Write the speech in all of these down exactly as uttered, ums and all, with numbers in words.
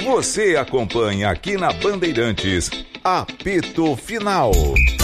Você acompanha aqui na Bandeirantes, Apito Final.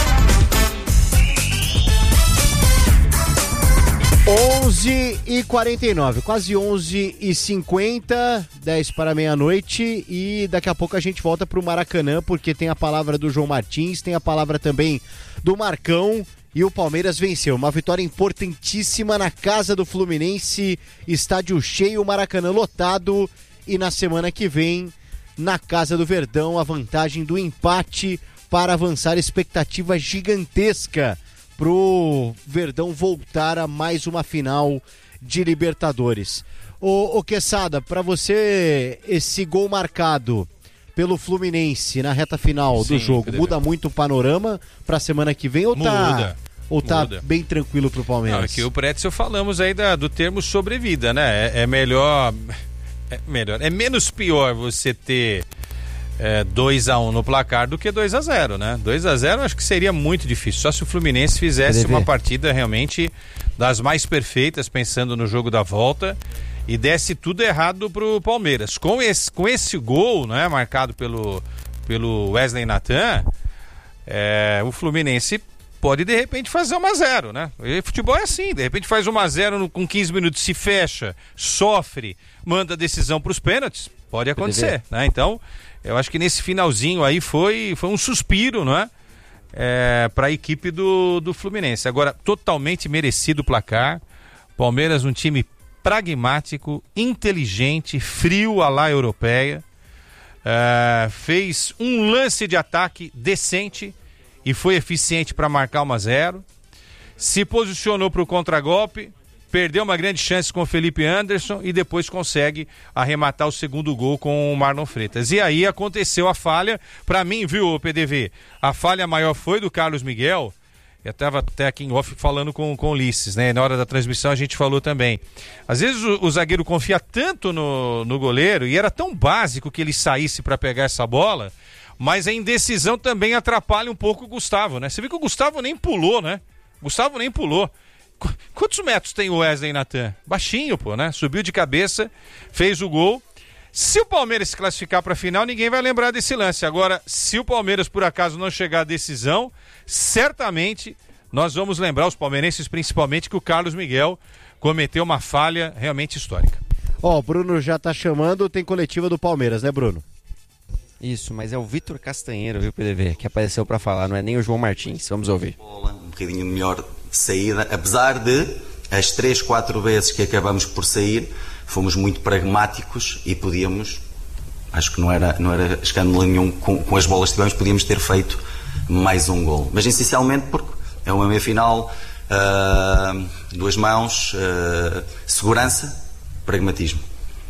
onze e quarenta e nove, quase onze e cinquenta, dez para meia-noite, e daqui a pouco a gente volta para o Maracanã, porque tem a palavra do João Martins, tem a palavra também do Marcão, e o Palmeiras venceu. Uma vitória importantíssima na casa do Fluminense, estádio cheio, Maracanã lotado, e na semana que vem, na casa do Verdão, a vantagem do empate para avançar, expectativa gigantesca pro Verdão voltar a mais uma final de Libertadores. Ô, ô Quesada, pra você, esse gol marcado pelo Fluminense na reta final Sim, do jogo, muda muito o panorama pra semana que vem ou muda, tá, ou tá muda. bem tranquilo pro Palmeiras? Não, aqui o Pretzel falamos aí da, do termo sobrevida, né? É, é melhor, é melhor, é menos pior você ter É, dois a um no placar do que dois a zero, né? dois a zero acho que seria muito difícil, só se o Fluminense fizesse uma partida realmente das mais perfeitas, pensando no jogo da volta, e desse tudo errado pro Palmeiras. Com esse, com esse gol, né, marcado pelo, pelo Wesley Nathan, é, o Fluminense pode de repente fazer um a zero, né? E futebol é assim, de repente faz um a zero com quinze minutos, se fecha, sofre, manda a decisão pros pênaltis, pode acontecer, né? Então eu acho que nesse finalzinho aí foi, foi um suspiro, não é? É, para a equipe do, do Fluminense. Agora, totalmente merecido o placar. Palmeiras, um time pragmático, inteligente, frio à la europeia. É, fez um lance de ataque decente e foi eficiente para marcar um a zero. Se posicionou para o contragolpe, perdeu uma grande chance com o Felipe Anderson e depois consegue arrematar o segundo gol com o Marlon Freitas. E aí aconteceu a falha, pra mim, viu, P D V? A falha maior foi do Carlos Miguel. Eu estava até aqui em off falando com, com o Ulisses, né? Na hora da transmissão a gente falou também. Às vezes o, o zagueiro confia tanto no, no goleiro, e era tão básico que ele saísse para pegar essa bola, mas a indecisão também atrapalha um pouco o Gustavo, né? Você viu que o Gustavo nem pulou, né? O Gustavo nem pulou. Quantos metros tem o Wesley Nathan? Baixinho, pô, né? Subiu de cabeça, fez o gol. Se o Palmeiras se classificar para a final, ninguém vai lembrar desse lance. Agora, se o Palmeiras por acaso não chegar à decisão, certamente nós vamos lembrar, os palmeirenses principalmente, que o Carlos Miguel cometeu uma falha realmente histórica. Ó, o Bruno já tá chamando, tem coletiva do Palmeiras, né, Bruno? Isso, mas é o Vitor Castanheiro, viu, P D V, que apareceu para falar, não é nem o João Martins. Vamos ouvir. Um bocadinho melhor saída, apesar de as três, quatro vezes que acabamos por sair, fomos muito pragmáticos e podíamos, acho que não era, não era escândalo nenhum, com, com as bolas que tivemos, podíamos ter feito mais um gol. Mas essencialmente porque é uma meia final, uh, duas mãos, uh, segurança, pragmatismo.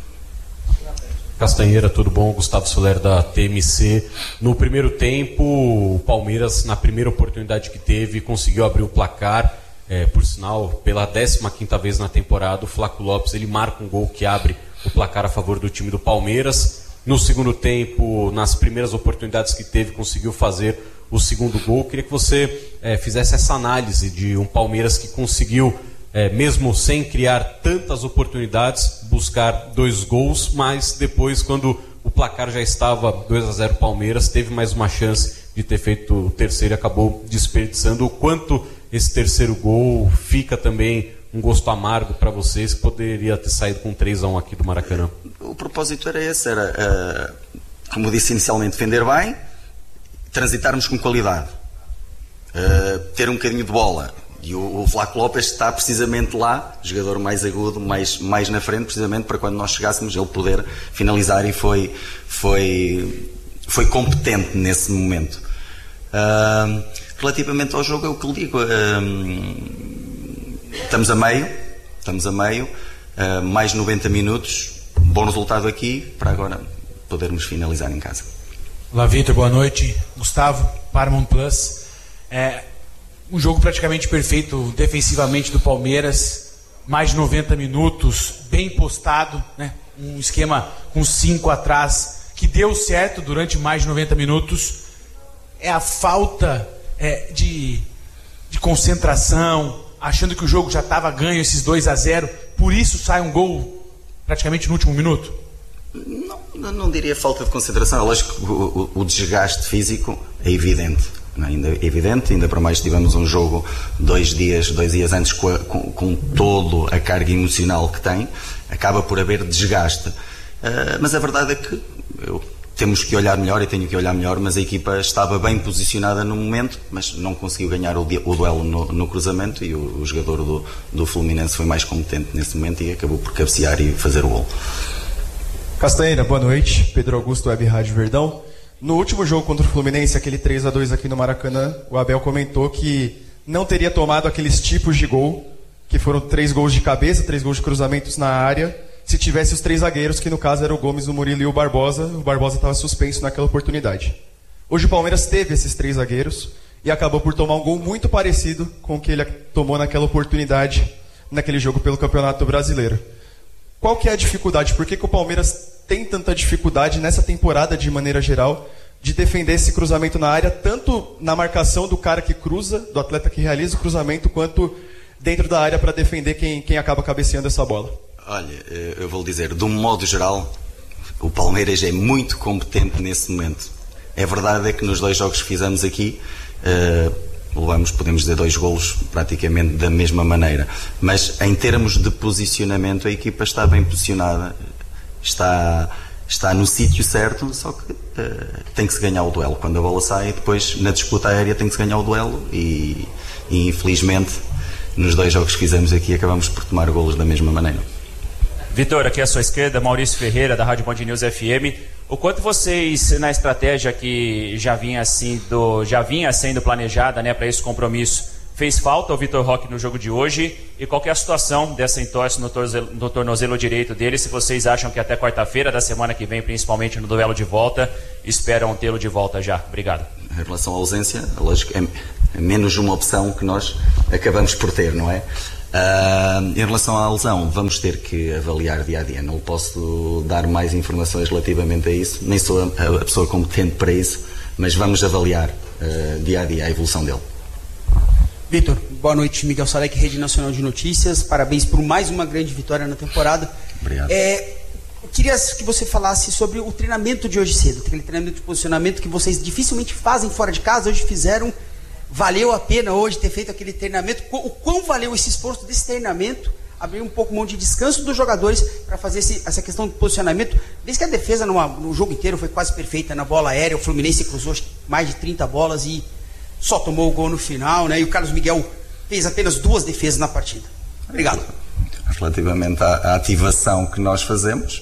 Castanheira, tudo bom? Gustavo Soler da T M C. No primeiro tempo, o Palmeiras, na primeira oportunidade que teve, conseguiu abrir o placar. É, por sinal, pela décima quinta vez na temporada, o Flaco Lopes ele marca um gol que abre o placar a favor do time do Palmeiras. No segundo tempo, nas primeiras oportunidades que teve, conseguiu fazer o segundo gol. Queria que você é, fizesse essa análise de um Palmeiras que conseguiu, É, mesmo sem criar tantas oportunidades, buscar dois gols, mas depois, quando o placar já estava dois a zero Palmeiras, teve mais uma chance de ter feito o terceiro e acabou desperdiçando. O quanto esse terceiro gol fica também um gosto amargo para vocês, que poderia ter saído com três a um aqui do Maracanã? O propósito era esse, era, uh, como eu disse inicialmente, defender bem, transitarmos com qualidade, uh, ter um bocadinho de bola. E o, o Flaco Lopes está precisamente lá, jogador mais agudo, mais, mais na frente, precisamente para quando nós chegássemos ele poder finalizar, e foi, foi, foi competente nesse momento. Uh, relativamente ao jogo, é o que lhe digo. Uh, estamos a meio, estamos a meio, uh, mais noventa minutos, bom resultado aqui, para agora podermos finalizar em casa. Olá, Vitor, boa noite. Gustavo, Paramount Plus. É... Um jogo praticamente perfeito defensivamente do Palmeiras, mais de noventa minutos, bem postado, né? Um esquema com cinco atrás, que deu certo durante mais de noventa minutos. É a falta é, de, de concentração, achando que o jogo já estava ganho, esses dois a zero, por isso sai um gol praticamente no último minuto? Não, não diria falta de concentração. É lógico que o, o, o desgaste físico é evidente. Ainda é evidente, ainda para mais tivemos um jogo dois dias, dois dias antes com, a, com, com toda a carga emocional que tem, acaba por haver desgaste. Uh, mas a verdade é que eu, temos que olhar melhor, e tenho que olhar melhor, mas a equipa estava bem posicionada no momento, mas não conseguiu ganhar o, o duelo no, no cruzamento, e o, o jogador do, do Fluminense foi mais competente nesse momento e acabou por cabecear e fazer o gol. Castanheira, boa noite. Pedro Augusto, Web Rádio Verdão. No último jogo contra o Fluminense, aquele três a dois aqui no Maracanã, o Abel comentou que não teria tomado aqueles tipos de gol, que foram três gols de cabeça, três gols de cruzamentos na área, se tivesse os três zagueiros, que no caso eram o Gomes, o Murilo e o Barbosa. O Barbosa estava suspenso naquela oportunidade. Hoje o Palmeiras teve esses três zagueiros e acabou por tomar um gol muito parecido com o que ele tomou naquela oportunidade, naquele jogo pelo Campeonato Brasileiro. Qual que é a dificuldade? Por que, que o Palmeiras tem tanta dificuldade nessa temporada, de maneira geral, de defender esse cruzamento na área, tanto na marcação do cara que cruza, do atleta que realiza o cruzamento, quanto dentro da área para defender quem, quem acaba cabeceando essa bola? Olha, eu vou lhe dizer, de um modo geral, o Palmeiras é muito competente nesse momento. É verdade é que nos dois jogos que fizemos aqui, uh, levamos, podemos dizer, dois golos praticamente da mesma maneira, mas em termos de posicionamento a equipa está bem posicionada. Está, está no sítio certo, só que uh, tem que se ganhar o duelo. Quando a bola sai, depois na disputa aérea tem que se ganhar o duelo e, e infelizmente nos dois jogos que fizemos aqui acabamos por tomar golos da mesma maneira. Vitor, aqui à sua esquerda, Maurício Ferreira, da Rádio Band News F M. O quanto vocês, na estratégia que já vinha, assim, do, já vinha sendo planejada, né, para esse compromisso, fez falta o Vitor Roque no jogo de hoje? E qual que é a situação dessa entorse no, tornozelo, no tornozelo direito dele? Se vocês acham que até quarta-feira da semana que vem, principalmente no duelo de volta, esperam tê-lo de volta já? Obrigado. Em relação à ausência, lógico, é, é menos uma opção que nós acabamos por ter, não é? Uh, em relação à lesão, vamos ter que avaliar dia a dia. Não posso dar mais informações relativamente a isso, nem sou a, a pessoa competente para isso, mas vamos avaliar uh, dia a dia a evolução dele. Vitor, boa noite. Miguel Salek, Rede Nacional de Notícias. Parabéns por mais uma grande vitória na temporada. Obrigado. É, eu queria que você falasse sobre o treinamento de hoje cedo, aquele treinamento de posicionamento que vocês dificilmente fazem fora de casa, hoje fizeram. Valeu a pena hoje ter feito aquele treinamento? O quão valeu esse esforço desse treinamento? Abrir um pouco mão de descanso dos jogadores para fazer esse, essa questão de posicionamento. Desde que a defesa numa, no jogo inteiro foi quase perfeita na bola aérea, o Fluminense cruzou mais de trinta bolas e só tomou o gol no final, né? E o Carlos Miguel fez apenas duas defesas na partida. Obrigado. Relativamente à, à ativação que nós fazemos,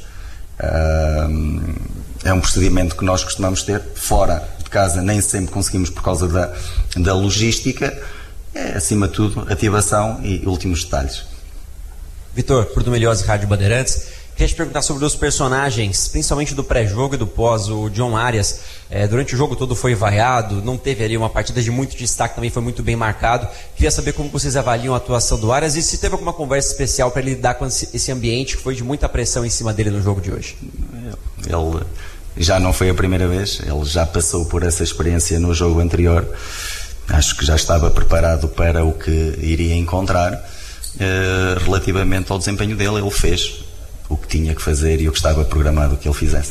uh, é um procedimento que nós costumamos ter fora de casa, nem sempre conseguimos por causa da, da logística. É, acima de tudo, ativação e últimos detalhes. Vitor, Porto Melhose, Rádio Bandeirantes. Queria te perguntar sobre os personagens, principalmente do pré-jogo e do pós. O John Arias, é, durante o jogo todo foi vaiado, não teve ali uma partida de muito destaque, também foi muito bem marcado. Queria saber como vocês avaliam a atuação do Arias e se teve alguma conversa especial para ele lidar com esse ambiente que foi de muita pressão em cima dele no jogo de hoje. Ele já não foi a primeira vez, ele já passou por essa experiência no jogo anterior. Acho que já estava preparado para o que iria encontrar. Uh, relativamente ao desempenho dele, ele fez o que tinha que fazer e o que estava programado que ele fizesse.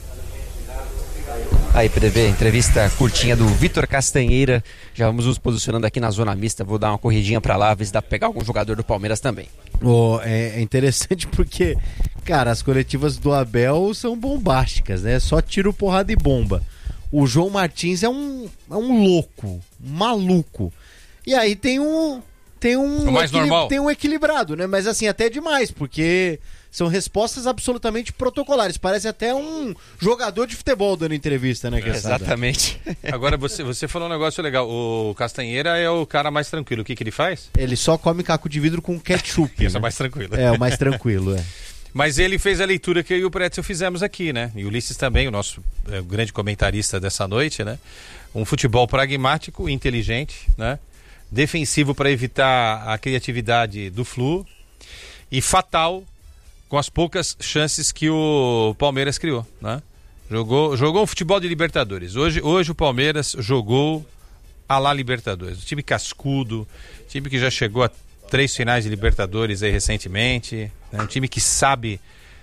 Aí, P D V, entrevista curtinha do Vitor Castanheira. Já vamos nos posicionando aqui na zona mista. Vou dar uma corridinha pra lá, ver se dá pra pegar algum jogador do Palmeiras também. Oh, é, é interessante porque, cara, as coletivas do Abel são bombásticas, né? Só tiro, porrada e bomba. O João Martins é um, é um louco, um maluco. E aí tem um... Tem um, o mais normal. Tem um equilibrado, né? Mas assim, até demais, porque são respostas absolutamente protocolares. Parece até um jogador de futebol dando entrevista, né? É, exatamente. Agora, você, você falou um negócio legal. O Castanheira é o cara mais tranquilo. O que, que ele faz? Ele só come caco de vidro com ketchup. Isso né? é mais tranquilo. É, o mais tranquilo, é. Mas ele fez a leitura que eu e o Pretzel fizemos aqui, né? E o Ulisses também, o nosso é, o grande comentarista dessa noite, né? Um futebol pragmático, inteligente, né? Defensivo para evitar a criatividade do Flu e fatal com as poucas chances que o Palmeiras criou, né? Jogou, jogou um futebol de Libertadores. Hoje, hoje o Palmeiras jogou a lá Libertadores. Um time cascudo, time que já chegou a três finais de Libertadores aí recentemente, né? Um time que sabe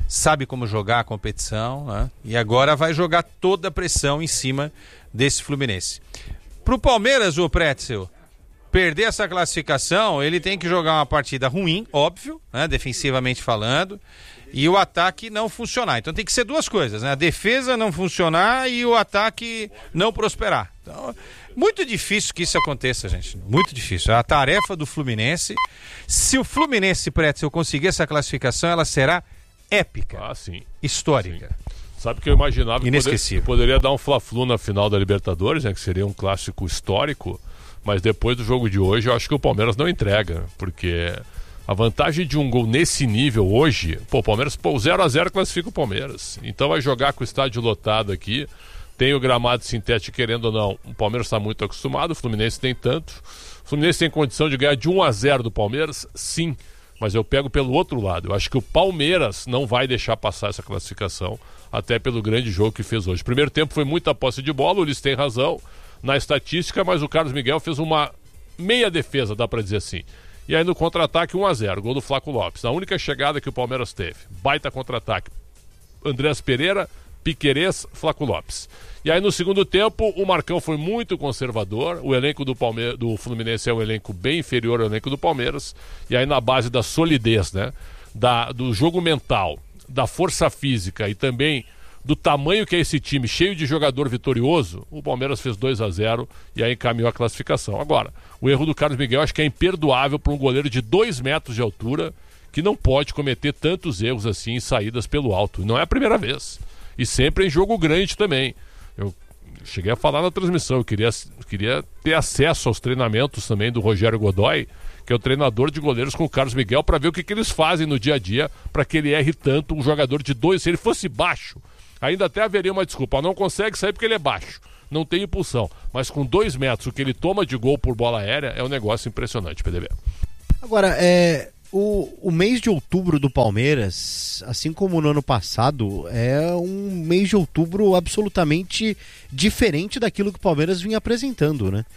sabe como jogar a competição, né? E agora vai jogar toda a pressão em cima desse Fluminense. Pro Palmeiras, o Pretzel, perder essa classificação, ele tem que jogar uma partida ruim, óbvio, né? Defensivamente falando, e o ataque não funcionar. Então tem que ser duas coisas, né? A defesa não funcionar e o ataque não prosperar. Então, muito difícil que isso aconteça, gente. Muito difícil. É a tarefa do Fluminense. Se o Fluminense, Pretzel, conseguir essa classificação, ela será épica. Ah, sim. Histórica. Sim. Sabe que eu imaginava que Inesquecível. poder, poderia dar um Fla-Flu na final da Libertadores, né? Que seria um clássico histórico. Mas depois do jogo de hoje, eu acho que o Palmeiras não entrega. Porque a vantagem de um gol nesse nível hoje... Pô, o Palmeiras, pô, o zero a zero classifica o Palmeiras. Então vai jogar com o estádio lotado aqui. Tem o gramado sintético, querendo ou não. O Palmeiras está muito acostumado, o Fluminense tem tanto. O Fluminense tem condição de ganhar de um a zero do Palmeiras? Sim. Mas eu pego pelo outro lado. Eu acho que o Palmeiras não vai deixar passar essa classificação, até pelo grande jogo que fez hoje. Primeiro tempo foi muita posse de bola, o Ulisses tem razão na estatística, mas o Carlos Miguel fez uma meia defesa, dá para dizer assim. E aí no contra-ataque um a zero, gol do Flaco Lopes. A única chegada que o Palmeiras teve. Baita contra-ataque. Andrés Pereira, Piquerez, Flaco Lopes. E aí no segundo tempo o Marcão foi muito conservador. O elenco do, Palme- do Fluminense é um elenco bem inferior ao elenco do Palmeiras. E aí na base da solidez, né? Da, do jogo mental, da força física e também do tamanho que é esse time, cheio de jogador vitorioso, o Palmeiras fez dois a zero e aí encaminhou a classificação. Agora, o erro do Carlos Miguel acho que é imperdoável para um goleiro de dois metros de altura que não pode cometer tantos erros assim em saídas pelo alto. Não é a primeira vez. E sempre em jogo grande também. Eu cheguei a falar na transmissão, eu queria, queria ter acesso aos treinamentos também do Rogério Godoy, que é o treinador de goleiros com o Carlos Miguel, para ver o que, que eles fazem no dia a dia para que ele erre tanto um jogador de dois. Se ele fosse baixo, ainda até haveria uma desculpa. Não consegue sair porque ele é baixo, não tem impulsão. Mas com dois metros, o que ele toma de gol por bola aérea é um negócio impressionante, P D B. Agora, é... O, o mês de outubro do Palmeiras, assim como no ano passado, é um mês de outubro absolutamente diferente daquilo que o Palmeiras vinha apresentando, né?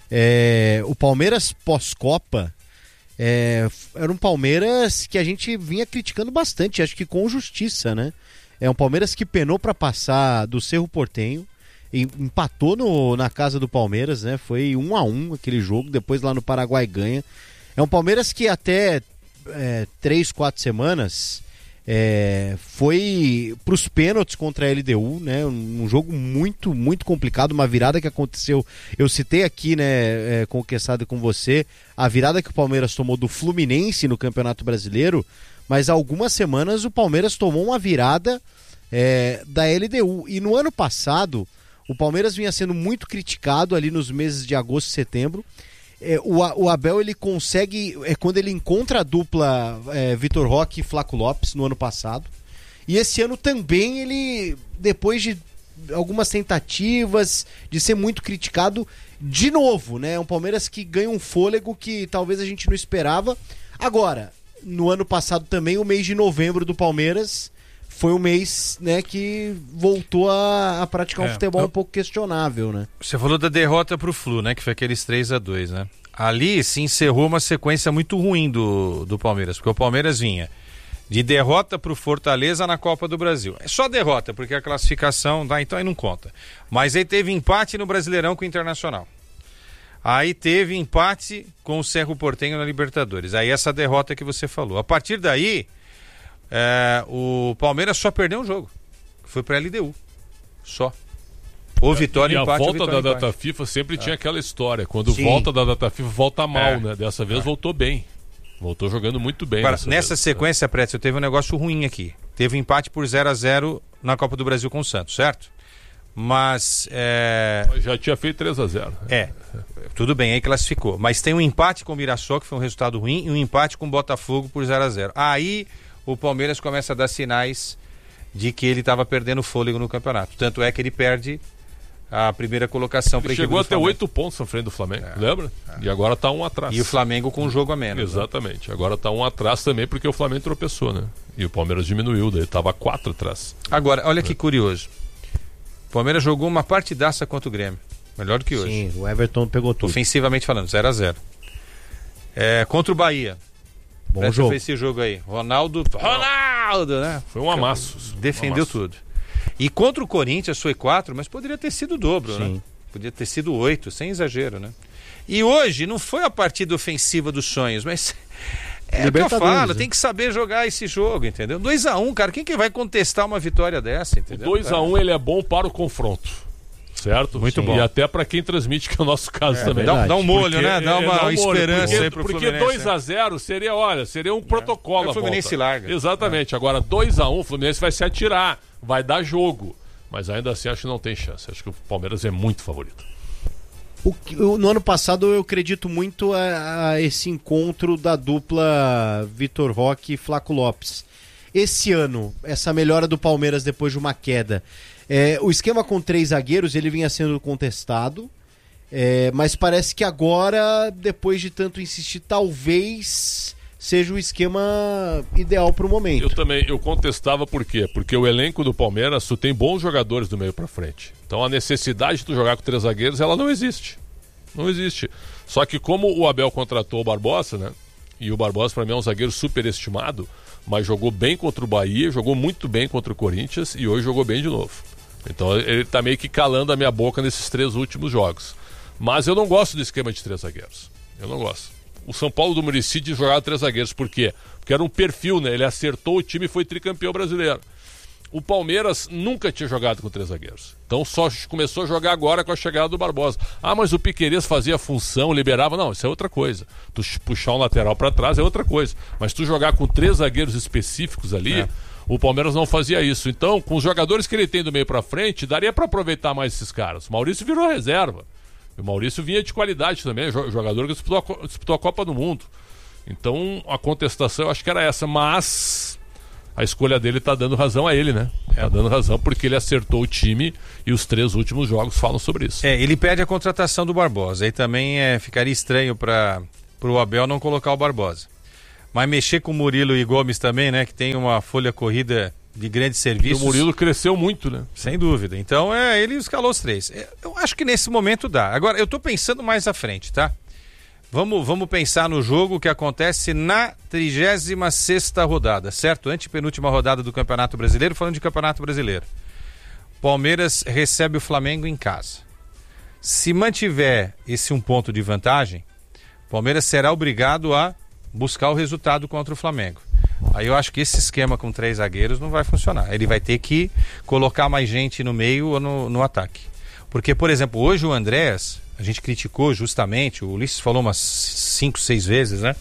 É, o Palmeiras pós-Copa é, era um Palmeiras que a gente vinha criticando bastante, acho que com justiça, né? É um Palmeiras que penou para passar do Cerro Porteño, empatou no, na casa do Palmeiras, né? Foi um a um aquele jogo, depois lá no Paraguai ganha. É um Palmeiras que até É, três, quatro semanas é, foi para os pênaltis contra a L D U, né? Um, um jogo muito, muito complicado, uma virada que aconteceu, eu citei aqui, né, é, com o Quesada e com você, a virada que o Palmeiras tomou do Fluminense no Campeonato Brasileiro, mas há algumas semanas o Palmeiras tomou uma virada é, da L D U, e no ano passado o Palmeiras vinha sendo muito criticado ali nos meses de agosto e setembro. É, o, o Abel, ele consegue, é quando ele encontra a dupla é, Vitor Roque e Flaco Lopes no ano passado, e esse ano também ele, depois de algumas tentativas de ser muito criticado, de novo, né, é um Palmeiras que ganha um fôlego que talvez a gente não esperava. Agora, no ano passado também, o mês de novembro do Palmeiras foi um mês, né, que voltou a, a praticar um é, futebol eu... um pouco questionável, né? Você falou da derrota pro Flu, né, que foi aqueles três a dois, né? Ali se encerrou uma sequência muito ruim do, do Palmeiras, porque o Palmeiras vinha de derrota pro Fortaleza na Copa do Brasil. É só derrota, porque a classificação dá, então aí não conta. Mas aí teve empate no Brasileirão com o Internacional. Aí teve empate com o Cerro Porteño na Libertadores. Aí essa derrota que você falou. A partir daí, É, o Palmeiras só perdeu um jogo. Foi pra L D U. Só. Ou vitória, e empate. a volta vitória, da empate. Data FIFA sempre é. tinha aquela história. Quando Sim. volta da Data FIFA, volta mal, É. né? Dessa vez É. voltou bem. Voltou jogando muito bem. Agora, nessa nessa vez. sequência, Pretzel, teve um negócio ruim aqui. Teve um empate por zero a zero na Copa do Brasil com o Santos, certo? Mas... É... Já tinha feito três a zero. É, tudo bem, aí classificou. Mas tem um empate com o Mirassol, que foi um resultado ruim, e um empate com o Botafogo por zero a zero. Aí o Palmeiras começa a dar sinais de que ele estava perdendo fôlego no campeonato. Tanto é que ele perde a primeira colocação para a equipe Chegou do até Flamengo. oito pontos na frente do Flamengo, É, lembra? é. E agora tá um atrás. E o Flamengo com um jogo a menos. Exatamente. Né? Agora tá um atrás também porque o Flamengo tropeçou, né? E o Palmeiras diminuiu, daí tava quatro atrás. Agora, olha é. que curioso. O Palmeiras jogou uma partidaça contra o Grêmio. Melhor do que hoje. Sim, o Everton pegou tudo. Ofensivamente falando, zero a zero. É, contra o Bahia. Bom Presta jogo. esse jogo aí. Ronaldo. Ronaldo! Ronaldo, né? Foi um amasso. Defendeu um amasso. tudo. E contra o Corinthians foi quatro, mas poderia ter sido o dobro, Sim. né? Poderia ter sido oito, sem exagero, né? E hoje não foi a partida ofensiva dos sonhos, mas é o que eu falo, né? Tem que saber jogar esse jogo, entendeu? dois a um, cara, quem que vai contestar uma vitória dessa, entendeu? O dois a um ele é bom para o confronto, certo? Muito Sim. bom. E até para quem transmite, que é o nosso caso é, também. Dá, dá um molho, porque, né? Dá uma é, dá um esperança molho, aí pro porque Fluminense. Porque dois a zero seria, olha, seria um protocolo. É, o Fluminense volta. larga. Exatamente. É. Agora dois a um, o Fluminense vai se atirar, vai dar jogo. Mas ainda assim acho que não tem chance. Acho que o Palmeiras é muito favorito. O, no ano passado eu acredito muito a, a esse encontro da dupla Vitor Roque e Flaco Lopes. Esse ano, essa melhora do Palmeiras depois de uma queda. É, o esquema com três zagueiros ele vinha sendo contestado, é, mas parece que agora, depois de tanto insistir, talvez seja o esquema ideal para o momento. Eu também, eu contestava por quê? Porque o elenco do Palmeiras tu tem bons jogadores do meio para frente. Então a necessidade de tu jogar com três zagueiros, ela não existe. Não existe. Só que como o Abel contratou o Barbosa, né? E o Barbosa para mim é um zagueiro superestimado, mas jogou bem contra o Bahia, jogou muito bem contra o Corinthians e hoje jogou bem de novo. Então ele tá meio que calando a minha boca nesses três últimos jogos. Mas eu não gosto do esquema de três zagueiros. Eu não gosto. O São Paulo do Muricy jogava três zagueiros. Por quê? Porque era um perfil, né? Ele acertou o time e foi tricampeão brasileiro. O Palmeiras nunca tinha jogado com três zagueiros. Então só começou a jogar agora com a chegada do Barbosa. Ah, mas o Piquerez fazia função, liberava. Não, isso é outra coisa. Tu puxar um lateral para trás é outra coisa. Mas tu jogar com três zagueiros específicos ali, é. o Palmeiras não fazia isso. Então, com os jogadores que ele tem do meio para frente, daria para aproveitar mais esses caras. O Maurício virou reserva. O Maurício vinha de qualidade também, jogador que disputou a, disputou a Copa do Mundo. Então a contestação eu acho que era essa, mas a escolha dele tá dando razão a ele, né? É. Tá dando razão porque ele acertou o time e os três últimos jogos falam sobre isso. É, ele pede a contratação do Barbosa, aí também é, ficaria estranho para o Abel não colocar o Barbosa. Mas mexer com o Murilo e Gomes também, né? Que tem uma folha corrida de grandes serviços. E o Murilo cresceu muito, né? Sem dúvida. Então, é, ele escalou os três. Eu acho que nesse momento dá. Agora, eu tô pensando mais à frente, tá? Vamos, vamos pensar no jogo que acontece na trigésima sexta rodada, certo? Antepenúltima rodada do Campeonato Brasileiro, falando de Campeonato Brasileiro. Palmeiras recebe o Flamengo em casa. Se mantiver esse um ponto de vantagem, o Palmeiras será obrigado a buscar o resultado contra o Flamengo. Aí eu acho que esse esquema com três zagueiros não vai funcionar. Ele vai ter que colocar mais gente no meio ou no, no ataque. Porque, por exemplo, hoje o Andrés, a gente criticou justamente, o Ulisses falou umas cinco, seis vezes, né?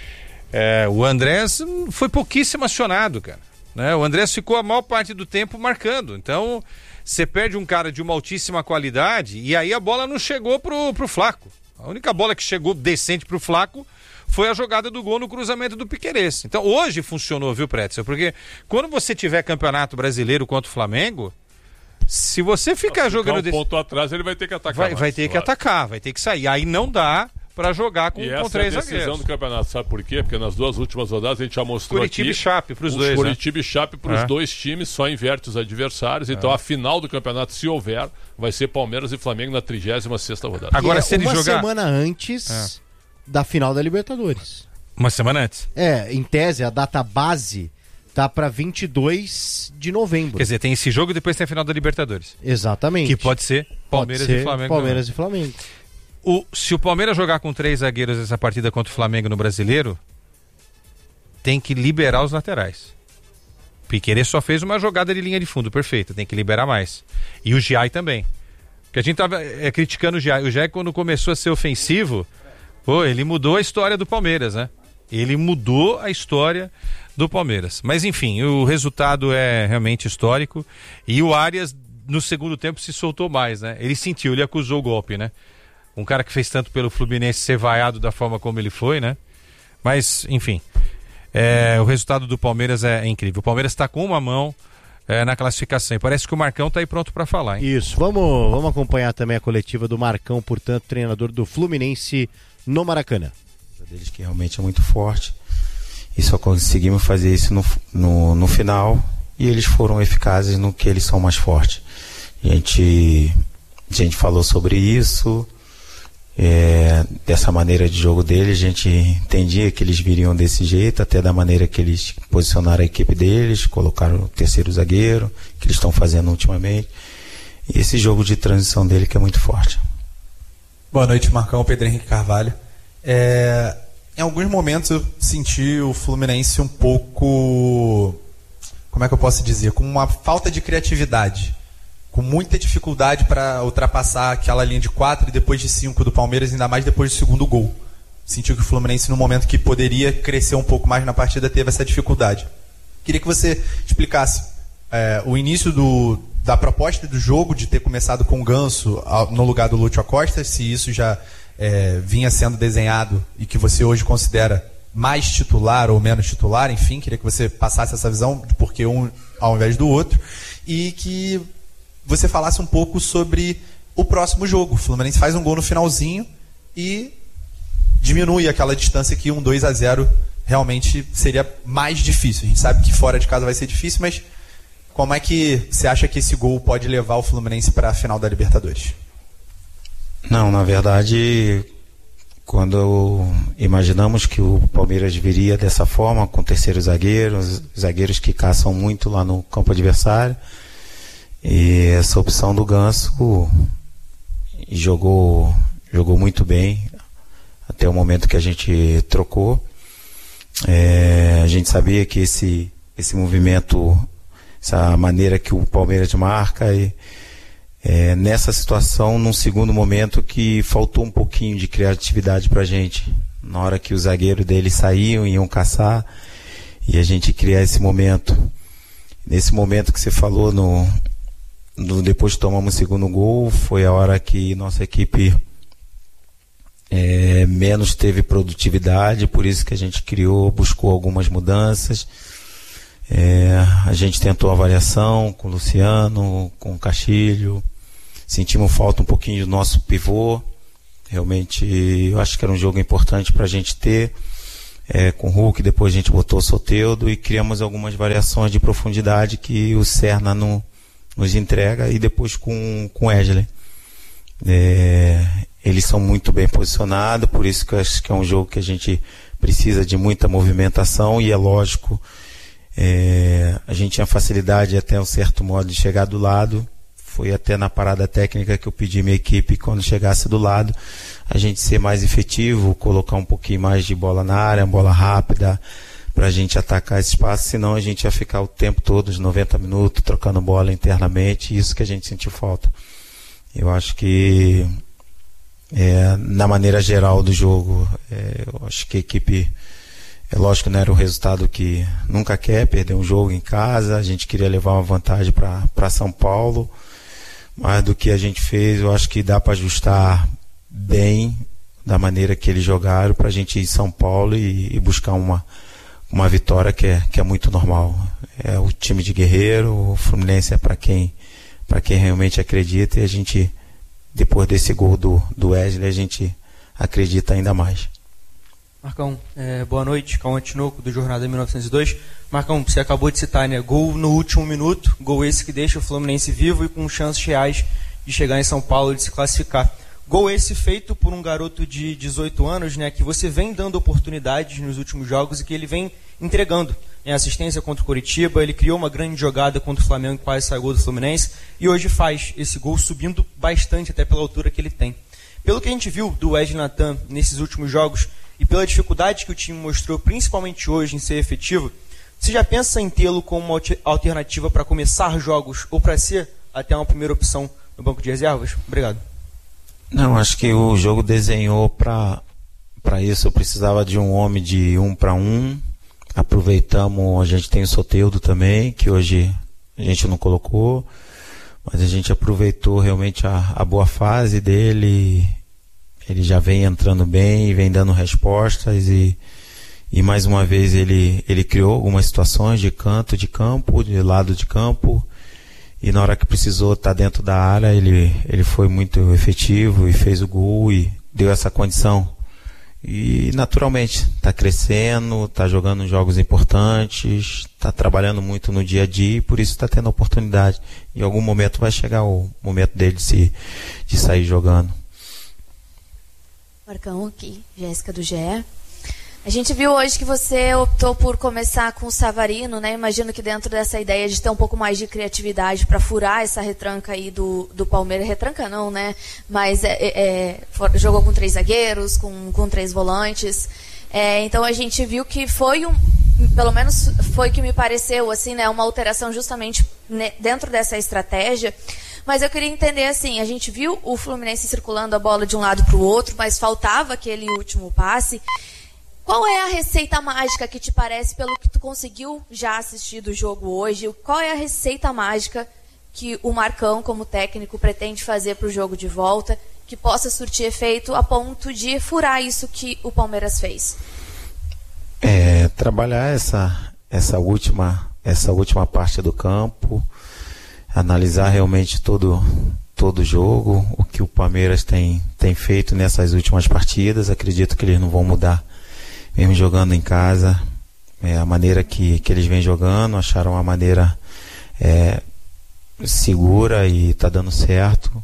É, o Andrés foi pouquíssimo acionado, cara. Né? O Andrés ficou a maior parte do tempo marcando. Então, você perde um cara de uma altíssima qualidade e aí a bola não chegou pro, pro Flaco. A única bola que chegou decente pro Flaco foi a jogada do gol no cruzamento do Piquerez. Então hoje funcionou, viu, Pretzel? Porque quando você tiver campeonato brasileiro contra o Flamengo, se você ficar jogando... um desse... ponto atrás, ele vai ter que atacar Vai, mais, vai ter que claro. atacar, vai ter que sair. Aí não dá para jogar com, e com essa três é a decisão zagueiros. do campeonato, sabe por quê? Porque nas duas últimas rodadas a gente já mostrou Curitiba aqui... e Chape pros dois, Curitiba né? e Chape pros é. dois times, só inverte os adversários. Então é. a final do campeonato, se houver, vai ser Palmeiras e Flamengo na trigésima sexta rodada. Agora, é se ele uma jogar... semana antes é. da final da Libertadores. Uma semana antes? É, em tese, a data base tá para vinte e dois de novembro. Quer dizer, tem esse jogo e depois tem a final da Libertadores. Exatamente. Que pode ser Palmeiras pode ser e Flamengo. Palmeiras também. e Flamengo. O, se o Palmeiras jogar com três zagueiros essa partida contra o Flamengo no Brasileiro, tem que liberar os laterais. Piquerez só fez uma jogada de linha de fundo perfeita, tem que liberar mais. E o Giai também. Porque a gente tava é, criticando o Giai. O Giai, quando começou a ser ofensivo, pô, ele mudou a história do Palmeiras, né? Ele mudou a história do Palmeiras. Mas enfim, o resultado é realmente histórico. E o Arias, no segundo tempo, se soltou mais, né? Ele sentiu, ele acusou o golpe, né? Um cara que fez tanto pelo Fluminense ser vaiado da forma como ele foi, né? Mas, enfim, é, o resultado do Palmeiras é, é incrível. O Palmeiras está com uma mão é, na classificação. E parece que o Marcão está aí pronto para falar, hein? Isso, vamos, vamos acompanhar também a coletiva do Marcão, portanto, treinador do Fluminense no Maracanã. Deles que realmente é muito forte. E só conseguimos fazer isso no, no, no final. E eles foram eficazes no que eles são mais fortes. A gente, a gente falou sobre isso. é, dessa maneira de jogo dele. A gente entendia que eles viriam desse jeito, até da maneira que eles posicionaram a equipe deles, colocaram o terceiro zagueiro, que eles estão fazendo ultimamente. E esse jogo de transição dele que é muito forte. Boa noite, Marcão. Pedro Henrique Carvalho. É, em alguns momentos eu senti o Fluminense um pouco, como é que eu posso dizer, com uma falta de criatividade, com muita dificuldade para ultrapassar aquela linha de quatro e depois de cinco do Palmeiras, ainda mais depois do segundo gol. Sentiu que o Fluminense, no momento que poderia crescer um pouco mais na partida, teve essa dificuldade. Queria que você explicasse é, o início do, da proposta do jogo, de ter começado com o Ganso no lugar do Lúcio Acosta, se isso já é, vinha sendo desenhado e que você hoje considera mais titular ou menos titular, enfim, queria que você passasse essa visão de por que um ao invés do outro, e que você falasse um pouco sobre o próximo jogo. O Fluminense faz um gol no finalzinho e diminui aquela distância que um dois a zero realmente seria mais difícil. A gente sabe que fora de casa vai ser difícil, mas como é que você acha que esse gol pode levar o Fluminense para a final da Libertadores? Não, na verdade, quando imaginamos que o Palmeiras viria dessa forma, com terceiro zagueiro, zagueiros que caçam muito lá no campo adversário, e essa opção do Ganso jogou, jogou muito bem até o momento que a gente trocou. É, a gente sabia que esse, esse movimento, essa maneira que o Palmeiras marca, e é, nessa situação, num segundo momento que faltou um pouquinho de criatividade pra gente, na hora que os zagueiros deles saíam, iam caçar, e a gente criar esse momento. Nesse momento que você falou, no, no, depois que tomamos o segundo gol, foi a hora que nossa equipe é, menos teve produtividade, por isso que a gente criou, buscou algumas mudanças. É, a gente tentou a variação com o Luciano, com o Castilho, sentimos falta um pouquinho do nosso pivô. Realmente eu acho que era um jogo importante para a gente ter, é, com o Hulk. Depois a gente botou o Soteldo e criamos algumas variações de profundidade que o Serna não nos entrega, e depois com, com o Wesley. É, eles são muito bem posicionados, por isso que eu acho que é um jogo que a gente precisa de muita movimentação, e é lógico, é, a gente tinha facilidade até um certo modo de chegar do lado. Foi até na parada técnica que eu pedi minha equipe, quando chegasse do lado, a gente ser mais efetivo, colocar um pouquinho mais de bola na área, bola rápida, para a gente atacar esse espaço, senão a gente ia ficar o tempo todo, os noventa minutos, trocando bola internamente, isso que a gente sentiu falta. Eu acho que é, na maneira geral do jogo, é, eu acho que a equipe, é lógico que não era o resultado que nunca quer, perder um jogo em casa, a gente queria levar uma vantagem para São Paulo, mas do que a gente fez, eu acho que dá para ajustar bem da maneira que eles jogaram, para a gente ir em São Paulo e, e buscar uma, uma vitória que é, que é muito normal. É o time de guerreiro, o Fluminense é para quem, para quem realmente acredita, e a gente, depois desse gol do, do Wesley, a gente acredita ainda mais. Marcão, é, boa noite, Cauã Tinoco, do Jornada mil novecentos e dois. Marcão, você acabou de citar, né? Gol no último minuto, gol esse que deixa o Fluminense vivo e com chances reais de chegar em São Paulo e de se classificar. Gol esse feito por um garoto de dezoito anos, né? Que você vem dando oportunidades nos últimos jogos e que ele vem entregando. Em assistência contra o Coritiba, ele criou uma grande jogada contra o Flamengo e quase saiu gol do Fluminense, e hoje faz esse gol subindo bastante até pela altura que ele tem. Pelo que a gente viu do Wesley Natan nesses últimos jogos, e pela dificuldade que o time mostrou, principalmente hoje, em ser efetivo, você já pensa em tê-lo como uma alternativa para começar jogos ou para ser até uma primeira opção no banco de reservas? Obrigado. Não, acho que o jogo desenhou para para isso. Eu precisava de um homem de um para um. Aproveitamos, a gente tem o Soteldo também, que hoje a gente não colocou, mas a gente aproveitou realmente a, a boa fase dele. Ele já vem entrando bem e vem dando respostas, e, e mais uma vez ele, ele criou algumas situações de canto de campo, de lado de campo, e na hora que precisou estar dentro da área, ele, ele foi muito efetivo e fez o gol e deu essa condição. E naturalmente está crescendo, está jogando jogos importantes, está trabalhando muito no dia a dia, e por isso está tendo oportunidade. Em algum momento vai chegar o momento dele de, se, de sair jogando. Marcão aqui, Jéssica do G E. A gente viu hoje que você optou por começar com o Savarino, né? Imagino que dentro dessa ideia de ter um pouco mais de criatividade para furar essa retranca aí do, do Palmeiras, retranca não, né? Mas é, é, jogou com três zagueiros, com, com três volantes. É, então a gente viu que foi um, pelo menos foi que me pareceu assim, né? Uma alteração justamente dentro dessa estratégia. Mas eu queria entender assim, a gente viu o Fluminense circulando a bola de um lado para o outro, mas faltava aquele último passe. Qual é a receita mágica que te parece, pelo que tu conseguiu já assistir do jogo hoje? Qual é a receita mágica que o Marcão, como técnico, pretende fazer para o jogo de volta, que possa surtir efeito a ponto de furar isso que o Palmeiras fez? É, trabalhar essa, essa, última, essa última parte do campo, analisar realmente todo todo o jogo, o que o Palmeiras tem, tem feito nessas últimas partidas. Acredito que eles não vão mudar mesmo jogando em casa, é, a maneira que, que eles vêm jogando, acharam uma maneira é, segura e está dando certo,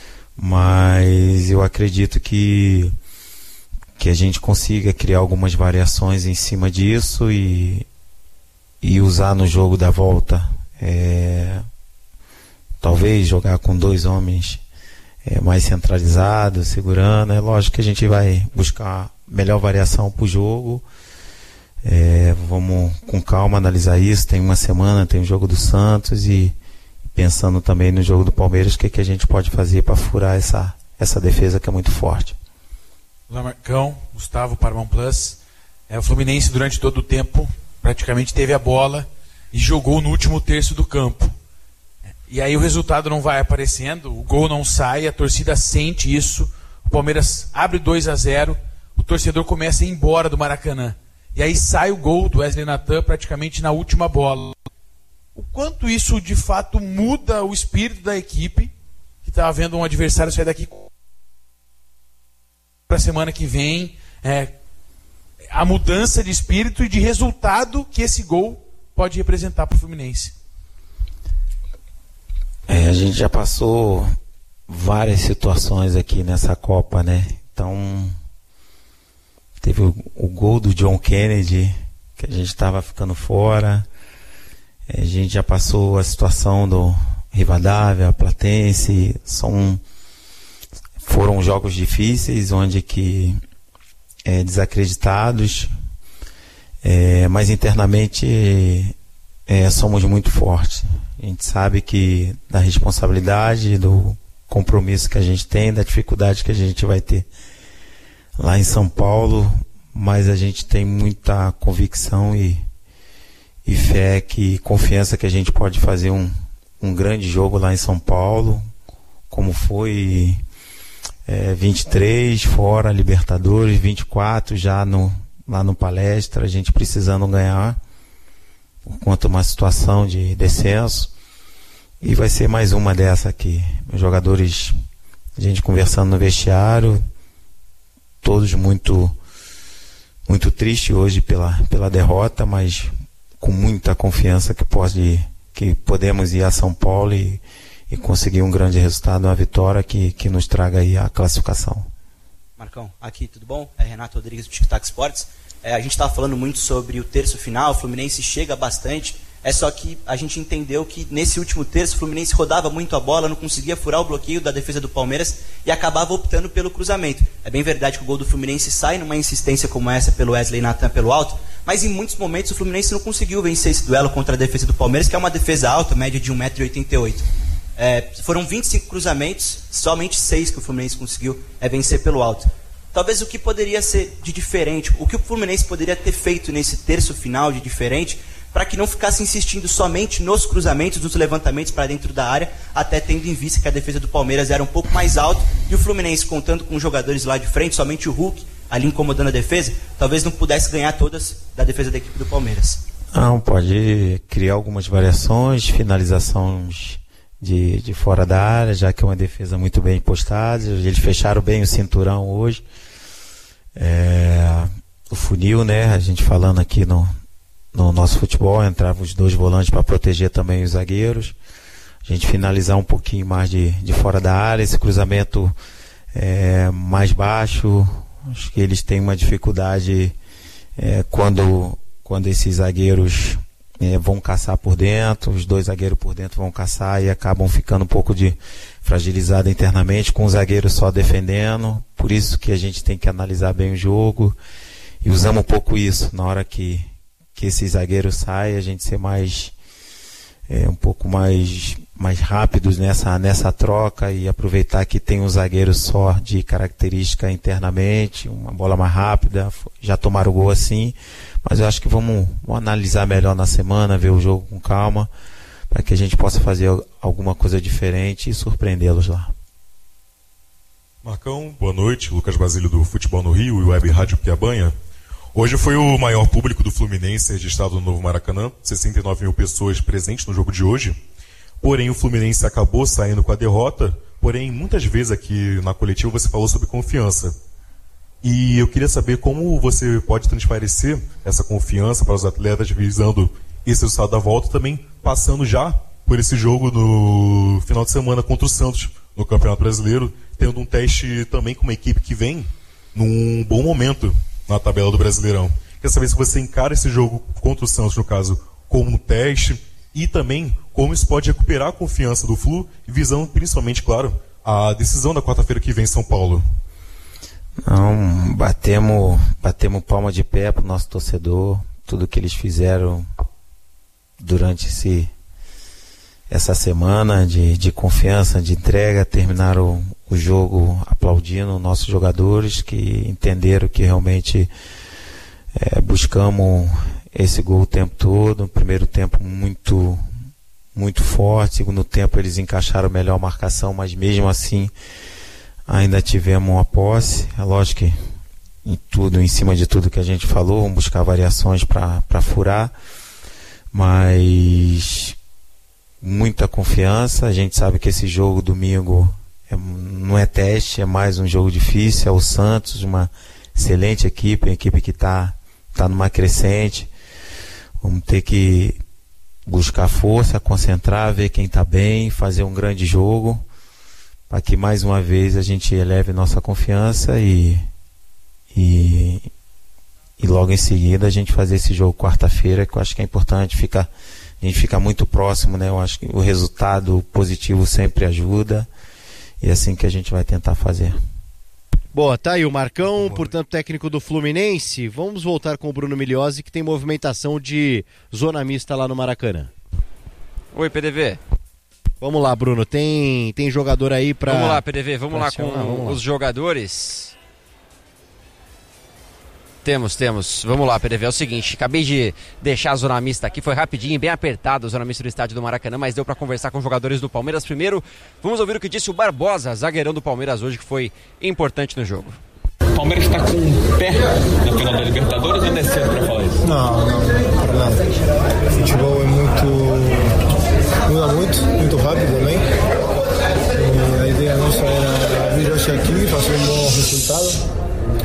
mas eu acredito que, que a gente consiga criar algumas variações em cima disso e, e usar no jogo da volta, é, talvez jogar com dois homens é, mais centralizados, segurando. É lógico que a gente vai buscar melhor variação para o jogo. É, vamos com calma analisar isso. Tem uma semana, tem o jogo do Santos e pensando também no jogo do Palmeiras, o que, que a gente pode fazer para furar essa, essa defesa que é muito forte. Olá, Marcão, Gustavo, Paramount Plus. É, o Fluminense durante todo o tempo praticamente teve a bola e jogou no último terço do campo. E aí o resultado não vai aparecendo, o gol não sai, a torcida sente isso, o Palmeiras abre dois a zero, o torcedor começa a ir embora do Maracanã. E aí sai o gol do Wesley Nathan praticamente na última bola. O quanto isso de fato muda o espírito da equipe, que estava vendo um adversário sair daqui para a semana que vem, é, a mudança de espírito e de resultado que esse gol pode representar para o Fluminense. É, a gente já passou várias situações aqui nessa Copa, né? Então, teve o, o gol do John Kennedy, que a gente estava ficando fora. É, a gente já passou a situação do Rivadavia, Platense. São, foram jogos difíceis, onde que é, desacreditados, é, mas internamente é, somos muito fortes. A gente sabe que da responsabilidade, do compromisso que a gente tem, da dificuldade que a gente vai ter lá em São Paulo, mas a gente tem muita convicção e, e fé, que confiança que a gente pode fazer um, um grande jogo lá em São Paulo, como foi é, vinte e três fora Libertadores, vinte e quatro já no, lá no Palestra, a gente precisando ganhar por conta de uma situação de descenso. E vai ser mais uma dessa aqui. Os jogadores, a gente conversando no vestiário, todos muito muito tristes hoje pela, pela derrota, mas com muita confiança que, pode, que podemos ir a São Paulo e, e conseguir um grande resultado, uma vitória que, que nos traga aí a classificação. Marcão, aqui, tudo bom? É Renato Rodrigues do Tic Tac Sports. É, a gente estava falando muito sobre o terço final, o Fluminense chega bastante, é só que a gente entendeu que nesse último terço o Fluminense rodava muito a bola, não conseguia furar o bloqueio da defesa do Palmeiras e acabava optando pelo cruzamento. É bem verdade que o gol do Fluminense sai numa insistência como essa pelo Wesley Nathan pelo alto, mas em muitos momentos o Fluminense não conseguiu vencer esse duelo contra a defesa do Palmeiras, que é uma defesa alta, média de um metro e oitenta e oito. É, foram vinte e cinco cruzamentos, somente seis que o Fluminense conseguiu é, vencer pelo alto. Talvez o que poderia ser de diferente, o que o Fluminense poderia ter feito nesse terço final de diferente, para que não ficasse insistindo somente nos cruzamentos, nos levantamentos para dentro da área, até tendo em vista que a defesa do Palmeiras era um pouco mais alta, e o Fluminense, contando com jogadores lá de frente, somente o Hulk ali incomodando a defesa, talvez não pudesse ganhar todas da defesa da equipe do Palmeiras. Não, pode criar algumas variações, finalizações de, de fora da área, já que é uma defesa muito bem postada. Eles fecharam bem o cinturão hoje. É, o funil, né? A gente falando aqui no, no nosso futebol, entravam os dois volantes para proteger também os zagueiros. A gente finalizar um pouquinho mais de, de fora da área, esse cruzamento é, mais baixo, Acho que eles têm uma dificuldade é, quando, quando esses zagueiros é, vão caçar por dentro, os dois zagueiros por dentro vão caçar e acabam ficando um pouco de fragilizado internamente, com o zagueiro só defendendo. Por isso que a gente tem que analisar bem o jogo e usamos um pouco isso na hora que, que esse zagueiro sai, a gente ser mais é, um pouco mais, mais rápidos nessa, nessa troca e aproveitar que tem um zagueiro só de característica internamente, uma bola mais rápida. Já tomaram o gol assim, mas eu acho que vamos, vamos analisar melhor na semana, ver o jogo com calma, para que a gente possa fazer alguma coisa diferente e surpreendê-los lá. Marcão, boa noite. Lucas Basílio do Futebol no Rio e Web Rádio Piabanha. Hoje foi o maior público do Fluminense registrado no Novo Maracanã, sessenta e nove mil pessoas presentes no jogo de hoje. Porém, o Fluminense acabou saindo com a derrota, porém, muitas vezes aqui na coletiva você falou sobre confiança. E eu queria saber como você pode transparecer essa confiança para os atletas visando esse resultado da volta, também passando já por esse jogo no final de semana contra o Santos no Campeonato Brasileiro, tendo um teste também com uma equipe que vem num bom momento na tabela do Brasileirão. Quer saber se você encara esse jogo contra o Santos, no caso, como um teste e também como isso pode recuperar a confiança do Flu, visando principalmente, claro, a decisão da quarta-feira que vem em São Paulo. Não, batemos, batemos palma de pé pro nosso torcedor, tudo que eles fizeram durante esse, essa semana de, de confiança, de entrega, terminaram o jogo aplaudindo nossos jogadores que entenderam que realmente é, buscamos esse gol o tempo todo. Primeiro tempo muito, muito forte, segundo tempo eles encaixaram melhor a marcação, mas mesmo assim ainda tivemos uma posse. É lógico que em tudo, em cima de tudo que a gente falou, vamos buscar variações para furar, mas muita confiança. A gente sabe que esse jogo domingo é, não é teste, é mais um jogo difícil. É o Santos, uma excelente equipe, uma equipe que está tá numa crescente. Vamos ter que buscar força, concentrar, ver quem está bem, fazer um grande jogo, para que mais uma vez a gente eleve nossa confiança e, e, e logo em seguida a gente fazer esse jogo quarta-feira, que eu acho que é importante. Fica, a gente fica muito próximo, né? Eu acho que o resultado positivo sempre ajuda e é assim que a gente vai tentar fazer. Boa, tá aí o Marcão, portanto técnico do Fluminense. Vamos voltar com o Bruno Migliozzi, que tem movimentação de zona mista lá no Maracanã. Oi, P D V. Vamos lá, Bruno, tem, tem jogador aí pra... Vamos lá, P D V, vamos lá com vamos lá. Os jogadores. Temos, temos. Vamos lá, P D V, é o seguinte, acabei de deixar a zona mista aqui, foi rapidinho, bem apertado a zona mista do estádio do Maracanã, mas deu pra conversar com os jogadores do Palmeiras. Primeiro, vamos ouvir o que disse o Barbosa, zagueirão do Palmeiras hoje, que foi importante no jogo. O Palmeiras está com um pé na final da Libertadores ou não é cedo pra falar isso? Não, não, para nada. O futebol é muito... muda muito, muito rápido também. E a ideia nossa era vir hoje aqui, fazer um bom resultado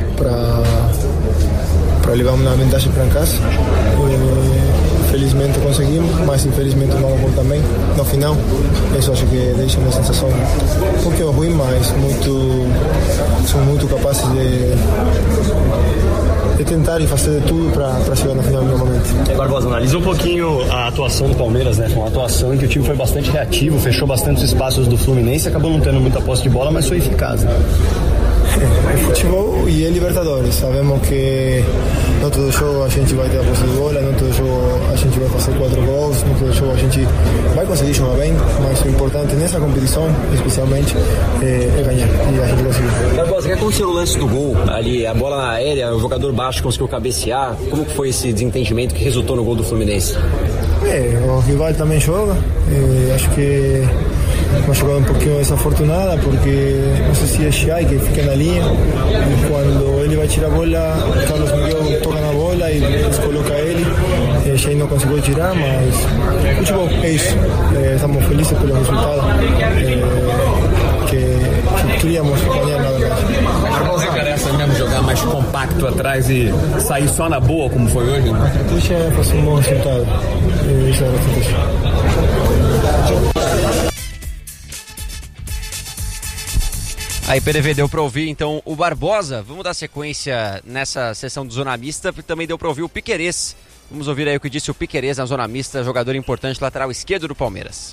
para levar uma vantagem para casa. E, felizmente conseguimos, mas infelizmente não gol também no final. Isso acho que deixa uma sensação um pouquinho ruim, mas muito, são muito capazes de, de tentar e fazer de tudo para chegar na final novamente. Barbosa, analisa um pouquinho a atuação do Palmeiras, né? Foi uma atuação em que o time foi bastante reativo, fechou bastante os espaços do Fluminense, acabou não tendo muita posse de bola, mas foi eficaz, né? É futebol e é Libertadores. Sabemos que não todo jogo a gente vai ter a posse de bola, não todo jogo a gente vai fazer quatro gols, não todo jogo a gente vai conseguir jogar bem, mas o importante nessa competição, especialmente, é, é ganhar. E a gente conseguiu. Barbosa, o que aconteceu no lance do gol? Ali, a bola aérea, o jogador baixo conseguiu cabecear. Como que foi esse desentendimento que resultou no gol do Fluminense? É, o rival também joga. É, acho que uma jogada um pouquinho desafortunada, porque não sei se é Chay que fica na linha e quando ele vai tirar a bola, Carlos Miguel toca na bola e depois coloca ele. E Chay não conseguiu tirar, mas futebol é isso. É, estamos felizes pelo resultado é, que, que queríamos ganhar, na verdade. Barbosa, interessa mesmo jogar mais compacto atrás e sair só na boa, como foi hoje? Né? A estratégia é fazer um bom resultado. E isso é a estratégia. Aí, P D V, deu pra ouvir, então, o Barbosa. Vamos dar sequência nessa sessão do Zona Mista, porque também deu pra ouvir o Piquerez. Vamos ouvir aí o que disse o Piquerez na Zona Mista, jogador importante, lateral esquerdo do Palmeiras.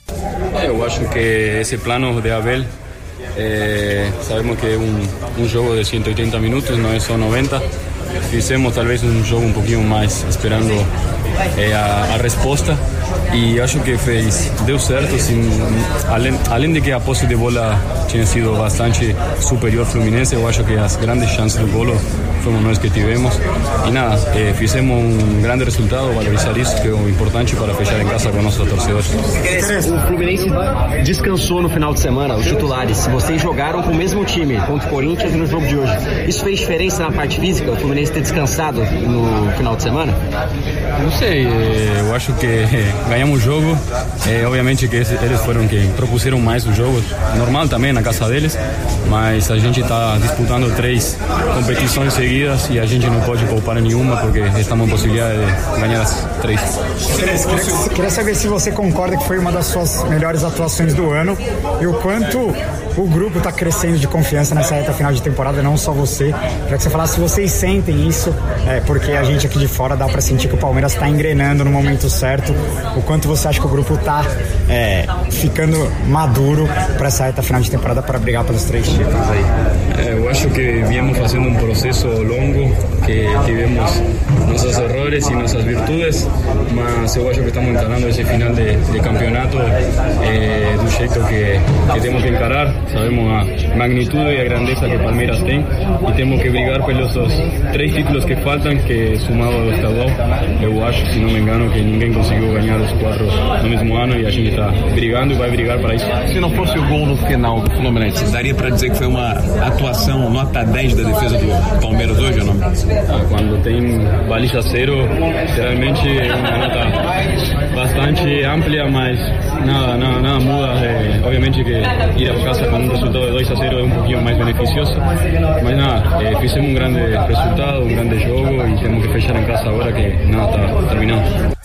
Eu acho que esse plano de Abel, eh, sabemos que é um, um jogo de ciento oitenta minutos, não é só noventa. Fizemos talvez um jogo um pouquinho mais esperando eh, a, a resposta e acho que fez, deu certo, sim, além, além de que a posse de bola tinha sido bastante superior ao Fluminense, eu acho que as grandes chances do golo fomos nós que tivemos e nada, eh, fizemos um grande resultado, valorizar isso que é o importante para fechar em casa com nossos torcedores. O Fluminense descansou no final de semana, os titulares, vocês jogaram com o mesmo time contra o Corinthians no jogo de hoje, isso fez diferença na parte física, o Fluminense ter descansado no final de semana? Não sei, eu acho que ganhamos o jogo, é, obviamente que eles foram quem propuseram mais o jogo, normal também na casa deles, mas a gente está disputando três competições seguidas e a gente não pode poupar nenhuma porque estamos em possibilidade de ganhar as três. Queria, queria saber se você concorda que foi uma das suas melhores atuações do ano e o quanto o grupo está crescendo de confiança nessa reta final de temporada, não só você. Queria que você falasse se vocês sentem isso, é, porque a gente aqui de fora dá para sentir que o Palmeiras está engrenando no momento certo. O quanto você acha que o grupo está é, ficando maduro para essa reta final de temporada para brigar pelos três títulos aí? É, eu acho que viemos fazendo um processo longo, que tivemos nossos errores e nossas virtudes, mas eu acho que estamos encarando esse final de, de campeonato é, do jeito que, que temos que encarar. Sabemos a magnitude e a grandeza que o Palmeiras tem e temos que brigar pelos três títulos que faltam, que somado ao estadual, eu acho, se não me engano, que ninguém conseguiu ganhar os quatro no mesmo ano e a gente está brigando e vai brigar para isso. Se não fosse o gol no final do Fluminense, daria para dizer que foi uma atuação nota dez da defesa do Palmeiras hoje ou não? Ah, quando tem baliza zero, geralmente é uma nota bastante ampla, mas nada, nada, nada muda. É, obviamente que ir a casa com um resultado de dois a zero é um pouquinho mais beneficioso, mas nada, é, fizemos um grande resultado, um grande jogo e temos que fechar em casa agora que nada está terminando.